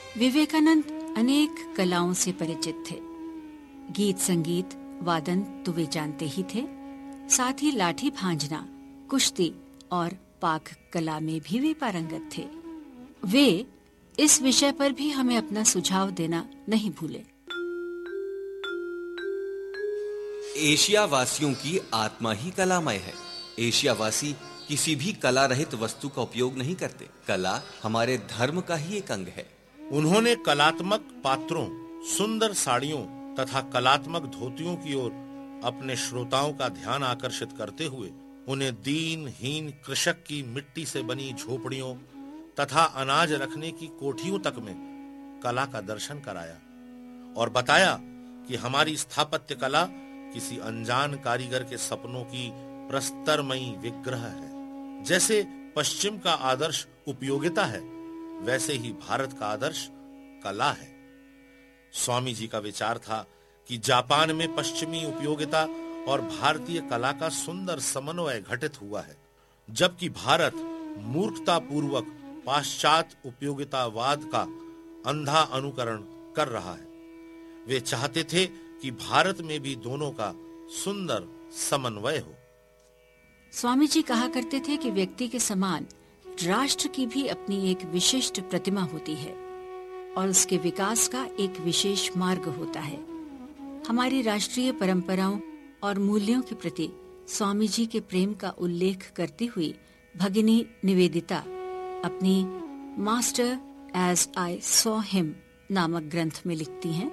विवेकानंद अनेक कलाओं से परिचित थे। गीत संगीत वादन तो वे जानते ही थे, साथ ही लाठी भांजना, कुश्ती और पाक कला में भी वे पारंगत थे। वे इस विषय पर भी हमें अपना सुझाव देना नहीं भूले। एशिया वासियों की आत्मा ही कलामय है। एशिया वासी किसी भी कला रहित वस्तु का उपयोग नहीं करते। कला हमारे धर्म का ही एक अंग है। उन्होंने कलात्मक पात्रों, सुंदर साड़ियों तथा कलात्मक धोतियों की ओर अपने श्रोताओं का ध्यान आकर्षित करते हुए उन्हें दीनहीन कृषक की मिट्टी से बनी झोपड़ियों तथा अनाज रखने की कोठियों तक में कला का दर्शन कराया और बताया कि हमारी स्थापत्य कला किसी अनजान कारीगर के सपनों की प्रस्तरमयी विग्रह है। जैसे पश्चिम का आदर्श उपयोगिता है, वैसे ही भारत का आदर्श कला है। स्वामी जी का विचार था कि जापान में पश्चिमी उपयोगिता और भारतीय कला का सुंदर समन्वय घटित हुआ है, जबकि भारत मूर्खतापूर्वक पाश्चात्य उपयोगितावाद का अंधा अनुकरण कर रहा है। वे चाहते थे कि भारत में भी दोनों का सुंदर समन्वय हो। स्वामी जी कहा करते थे कि व्यक्ति के समान राष्ट्र की भी अपनी एक विशिष्ट प्रतिमा होती है और उसके विकास का एक विशेष मार्ग होता है। हमारी राष्ट्रीय परंपराओं और मूल्यों के प्रति स्वामी जी के प्रेम का उल्लेख करती हुई भगिनी निवेदिता अपनी master as I saw him नामक ग्रंथ में लिखती हैं।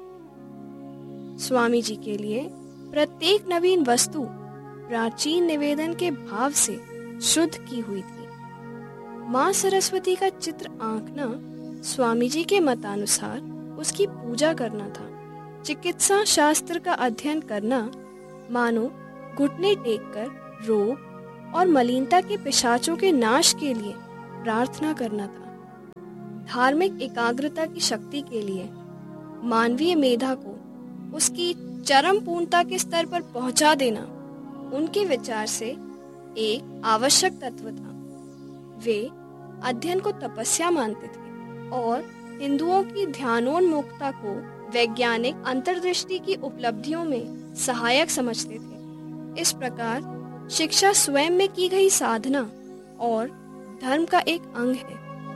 स्वामी जी के लिए प्रत्येक नवीन वस्तु प्राचीन निवेदन के भाव से शुद्ध की हुई थी। माँ सरस्वती का चित्र आंकना स्वामी जी के मतानुसार उसकी पूजा करना था। चिकित्सा शास्त्र का अध्ययन करना मानो घुटने टेककर रोग और मलिनता के पिशाचों के नाश के लिए प्रार्थना करना था। धार्मिक एकाग्रता की शक्ति के लिए मानवीय मेधा को उसकी चरम पूर्णता के स्तर पर पहुंचा देना उनके विचार से एक आवश्यक तत्व था। वे अध्ययन को तपस्या मानते थे और हिंदुओं की ध्यानोन्मुखता को वैज्ञानिक अंतर्दृष्टि की उपलब्धियों में सहायक समझते थे। इस प्रकार शिक्षा स्वयं में की गई साधना और धर्म का एक अंग है।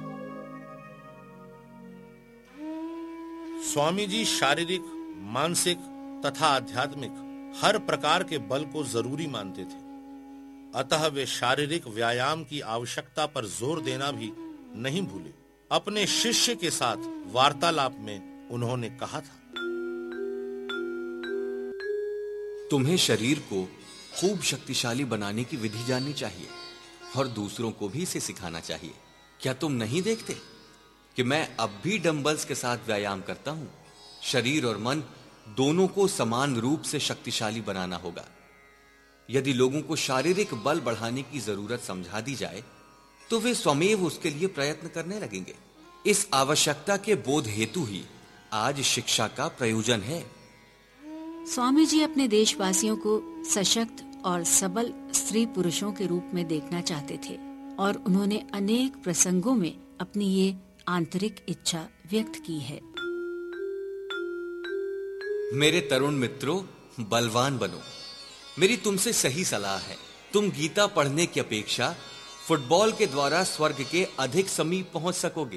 स्वामी जी शारीरिक, मानसिक तथा आध्यात्मिक हर प्रकार के बल को जरूरी मानते थे। अतः वे शारीरिक व्यायाम की आवश्यकता पर जोर देना भी नहीं भूले। अपने शिष्य के साथ वार्तालाप में उन्होंने कहा था, तुम्हें शरीर को खूब शक्तिशाली बनाने की विधि जाननी चाहिए और दूसरों को भी इसे सिखाना चाहिए। क्या तुम नहीं देखते कि मैं अब भी डंबल्स के साथ व्यायाम करता हूं? शरीर और मन दोनों को समान रूप से शक्तिशाली बनाना होगा। यदि लोगों को शारीरिक बल बढ़ाने की जरूरत समझा दी जाए तो वे स्वमेव उसके लिए प्रयत्न करने लगेंगे। इस आवश्यकता के बोध हेतु ही आज शिक्षा का प्रयोजन है। स्वामी जी अपने देशवासियों को सशक्त और सबल स्त्री पुरुषों के रूप में देखना चाहते थे और उन्होंने अनेक प्रसंगों में अपनी ये आंतरिक इच्छा व्यक्त की है। मेरे तरुण मित्रों, बलवान बनो। मेरी तुमसे सही सलाह है, तुम गीता पढ़ने की अपेक्षा फुटबॉल के द्वारा स्वर्ग के अधिक समीप पहुंच सकोगे।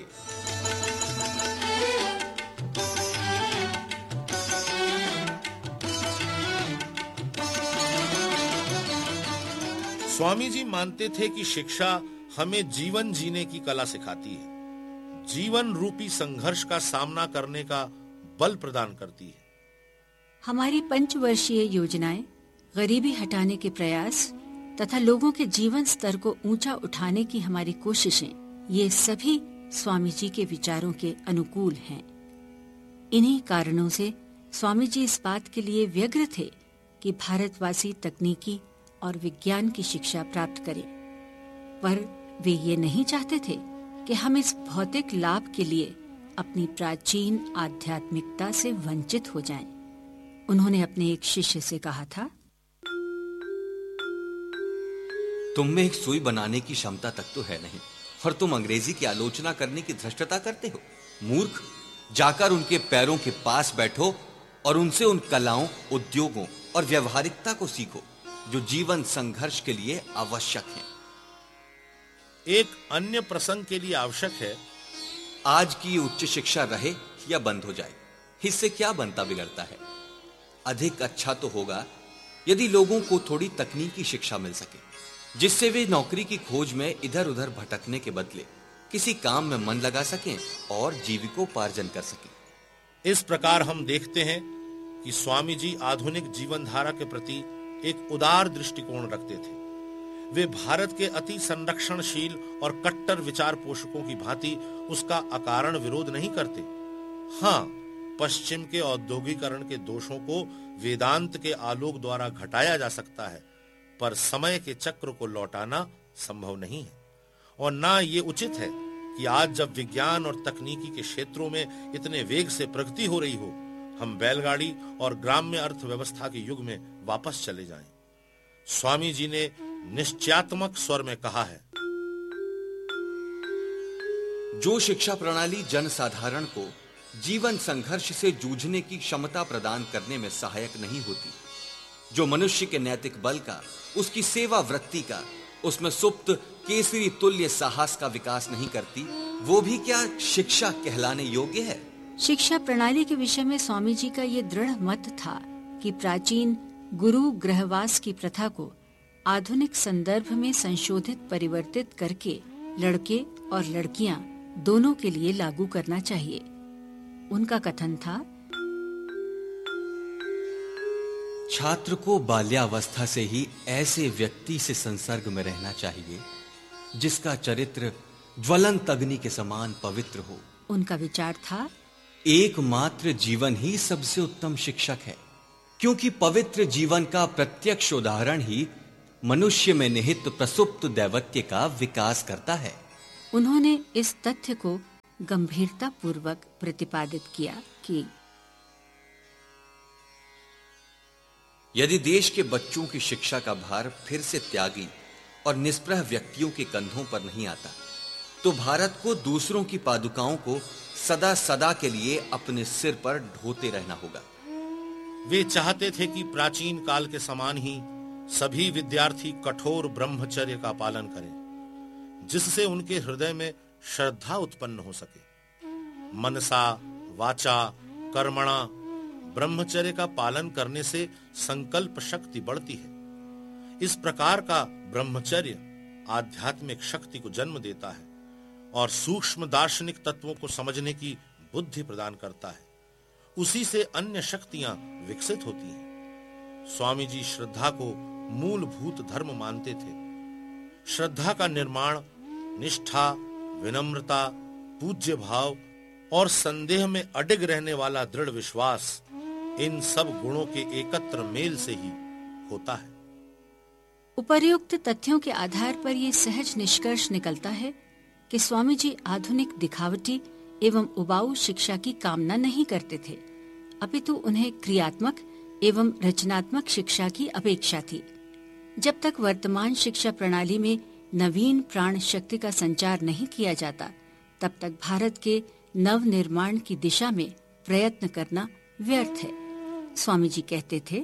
स्वामी जी मानते थे कि शिक्षा हमें जीवन जीने की कला सिखाती है, जीवन रूपी संघर्ष का सामना करने का बल प्रदान करती है। हमारी पंचवर्षीय योजनाएं, गरीबी हटाने के प्रयास तथा लोगों के जीवन स्तर को ऊंचा उठाने की हमारी कोशिशें, ये सभी स्वामी जी के विचारों के अनुकूल हैं। इन्हीं कारणों से स्वामी जी इस बात के लिए व्यग्र थे कि भारतवासी तकनीकी और विज्ञान की शिक्षा प्राप्त करें, पर वे ये नहीं चाहते थे कि हम इस भौतिक लाभ के लिए अपनी प्राचीन आध्यात्मिकता से वंचित हो जाएं। उन्होंने अपने एक शिष्य से कहा था, तुम में एक सुई बनाने की क्षमता तक तो है नहीं, और तुम अंग्रेजी की आलोचना करने की धृष्टता करते हो। मूर्ख, जाकर उनके पैरों के पास बैठो और उनसे उन कलाओं, उद्योगों और व्यवहारिकता को सीखो जो जीवन संघर्ष के लिए आवश्यक हैं। एक अन्य प्रसंग के लिए आवश्यक है। आज की उच्च शिक्षा रहे या बंद हो जाए, इससे क्या बनता बिगड़ता है। अधिक अच्छा तो होगा यदि लोगों को थोड़ी तकनीकी शिक्षा मिल सके, जिससे वे नौकरी की खोज में इधर उधर भटकने के बदले किसी काम में मन लगा सकें और जीविकोपार्जन कर सकें। इस प्रकार हम देखते हैं कि स्वामी जी आधुनिक जीवन धारा के प्रति एक उदार दृष्टिकोण रखते थे। वे भारत के अति संरक्षणशील और कट्टर विचार पोषकों की भांति उसका अकारण विरोध नहीं करते। हाँ, पश्चिम के औद्योगिकरण के दोषों को वेदांत के आलोक द्वारा घटाया जा सकता है, पर समय के चक्र को लौटाना संभव नहीं है। और ना ये उचित है कि आज जब विज्ञान और तकनीकी के क्षेत्रों में इतने वेग से प्रगति हो रही हो, हम बैलगाड़ी और ग्राम्य अर्थव्यवस्था के युग में वापस चले जाएं। स्वामी जी ने निश्चयात्मक स्वर में कहा है, जो शिक्षा प्रणाली जनसाधारण को जीवन संघर्ष से जूझने की क्षमता प्रदान करने में सहायक नहीं होती, जो मनुष्य के नैतिक बल का, उसकी सेवा वृत्ति का, उसमें सुप्त केसरी तुल्य साहस का विकास नहीं करती, वो भी क्या शिक्षा कहलाने योग्य है। शिक्षा प्रणाली के विषय में स्वामी जी का ये दृढ़ मत था कि प्राचीन गुरु गृहवास की प्रथा को आधुनिक संदर्भ में संशोधित परिवर्तित करके लड़के और लड़कियां दोनों के लिए लागू करना चाहिए। उनका कथन था, छात्र को बाल्यावस्था से ही ऐसे व्यक्ति से संसर्ग में रहना चाहिए जिसका चरित्र ज्वलंत अग्नि के समान पवित्र हो। उनका विचार था, एकमात्र जीवन ही सबसे उत्तम शिक्षक है, क्योंकि पवित्र जीवन का प्रत्यक्ष उदाहरण ही मनुष्य में निहित प्रसुप्त दैवत्य का विकास करता है। उन्होंने इस तथ्य को गंभीरता पूर्वक प्रतिपादित किया कि यदि देश के बच्चों की शिक्षा का भार फिर से त्यागी और निष्प्रह व्यक्तियों के कंधों पर नहीं आता, तो भारत को दूसरों की पादुकाओं को सदा सदा के लिए अपने सिर पर ढोते रहना होगा। वे चाहते थे कि प्राचीन काल के समान ही सभी विद्यार्थी कठोर ब्रह्मचर्य का पालन करें, जिससे उनके हृदय में श्रद्धा उत्पन्न हो सके। मनसा वाचा कर्मणा ब्रह्मचर्य का पालन करने से संकल्प शक्ति बढ़ती है। इस प्रकार का ब्रह्मचर्य आध्यात्मिक शक्ति को जन्म देता है और सूक्ष्म दार्शनिक तत्वों को समझने की बुद्धि प्रदान करता है। उसी से अन्य शक्तियां विकसित होती हैं। स्वामी जी श्रद्धा को मूलभूत धर्म मानते थे। श्रद्धा का निर्माण निष्ठा, विनम्रता, पूज्य भाव और संदेह में अडिग रहने वाला दृढ़ विश्वास, इन सब गुणों के एकत्र मेल से ही होता है। उपर्युक्त तथ्यों के आधार पर ये सहज निष्कर्ष निकलता है कि स्वामी जी आधुनिक दिखावटी एवं उबाऊ शिक्षा की कामना नहीं करते थे, अपितु उन्हें क्रियात्मक एवं रचनात्मक शिक्षा की अपेक्षा थी। जब तक वर्तमान शिक्षा प्रणाली में नवीन प्राण शक्ति का संचार नहीं किया जाता, तब तक भारत के नव निर्माण की दिशा में प्रयत्न करना व्यर्थ है। स्वामी जी कहते थे,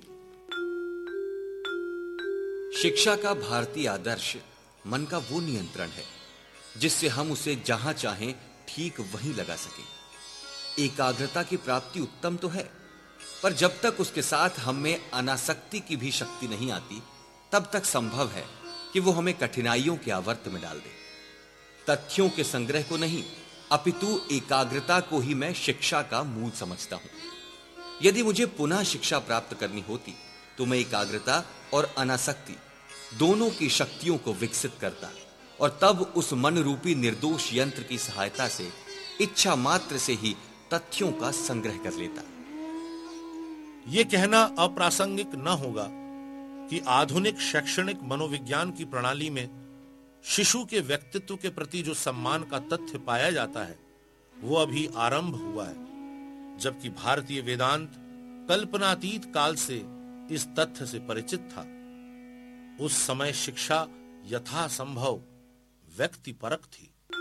शिक्षा का भारतीय आदर्श मन का वो नियंत्रण है जिससे हम उसे जहां चाहें ठीक वहीं लगा सकें। एकाग्रता की प्राप्ति उत्तम तो है, पर जब तक उसके साथ हम में अनासक्ति की भी शक्ति नहीं आती, तब तक संभव है कि वो हमें कठिनाइयों के आवर्त में डाल दे। तथ्यों के संग्रह को नहीं, अपितु एकाग्रता को ही मैं शिक्षा का मूल समझता हूं। यदि मुझे पुनः शिक्षा प्राप्त करनी होती, तो मैं एकाग्रता और अनासक्ति दोनों की शक्तियों को विकसित करता और तब उस मन रूपी निर्दोष यंत्र की सहायता से इच्छा मात्र से ही तथ्यों का संग्रह कर लेता। यह कहना अप्रासंगिक न होगा कि आधुनिक शैक्षणिक मनोविज्ञान की प्रणाली में शिशु के व्यक्तित्व के प्रति जो सम्मान का तथ्य पाया जाता है, वो अभी आरंभ हुआ है, जबकि भारतीय वेदांत कल्पनातीत काल से इस तथ्य से परिचित था। उस समय शिक्षा यथासंभव व्यक्तिपरक थी।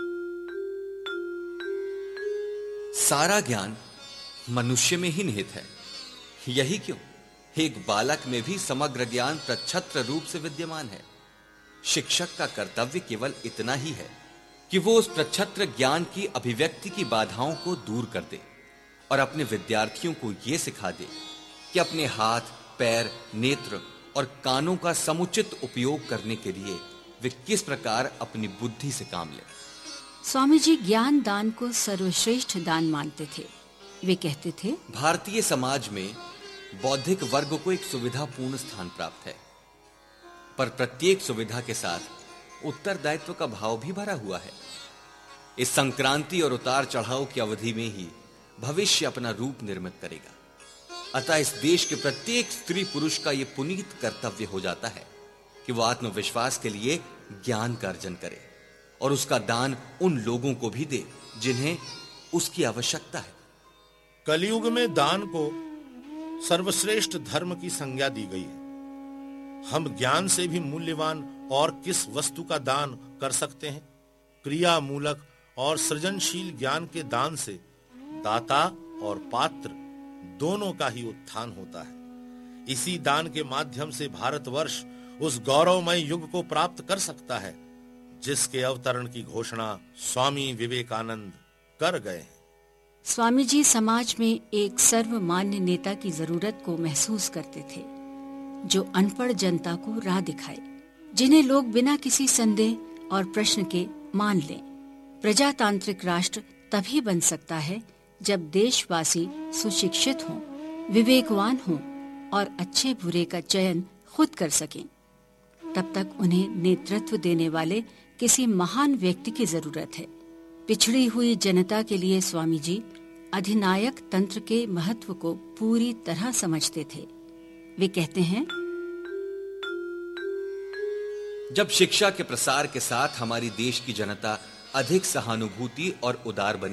सारा ज्ञान मनुष्य में ही निहित है। यही क्यों एक बालक में भी समग्र ज्ञान प्रच्छत्र रूप से विद्यमान है। शिक्षक का कर्तव्य केवल इतना ही है कि वो उस प्रच्छत्र ज्ञान की अभिव्यक्ति की बाधाओं को दूर कर दे और अपने विद्यार्थियों को यह सिखा दे कि अपने हाथ, पैर, नेत्र और कानों का समुचित उपयोग करने के लिए वे किस प्रकार अपनी बुद्धि से काम लें। स्वामी जी ज्ञान दान को सर्वश्रेष्ठ दान मानते थे। वे कहते थे, भारतीय समाज में बौद्धिक वर्ग को एक सुविधापूर्ण स्थान प्राप्त है, पर प्रत्येक सुविधा के साथ उत्तरदायित्व का भाव भी भरा हुआ है। इस संक्रांति और उतार चढ़ाव की अवधि में ही भविष्य अपना रूप निर्मित करेगा। अतः इस देश के प्रत्येक स्त्री पुरुष का यह पुनीत कर्तव्य हो जाता है कि वह आत्मविश्वास के लिए ज्ञान का अर्जन करे और उसका दान उन लोगों को भी दे जिन्हें उसकी आवश्यकता है। कलयुग में दान को सर्वश्रेष्ठ धर्म की संज्ञा दी गई है। हम ज्ञान से भी मूल्यवान और किस वस्तु का दान कर सकते हैं? क्रिया मूलक और सृजनशील ज्ञान के दान से दाता और पात्र दोनों का ही उत्थान होता है। इसी दान के माध्यम से भारतवर्ष उस गौरवमय युग को प्राप्त कर सकता है जिसके अवतरण की घोषणा स्वामी विवेकानंद कर गए हैं। स्वामी जी समाज में एक सर्वमान्य नेता की जरूरत को महसूस करते थे, जो अनपढ़ जनता को राह दिखाए, जिन्हें लोग बिना किसी संदेह और प्रश्न के मान लें। प्रजातांत्रिक राष्ट्र तभी बन सकता है जब देशवासी सुशिक्षित हों, विवेकवान हों और अच्छे बुरे का चयन खुद कर सकें। तब तक उन्हें नेतृत्व देने वाले किसी महान व्यक्ति की जरूरत है। पिछड़ी हुई जनता के लिए स्वामी जी अधिनायक तंत्र के महत्व को पूरी तरह समझते थे। वे कहते हैं, जब शिक्षा के प्रसार के साथ हमारी देश की जनता अधिक सहानुभूति और उदार बनी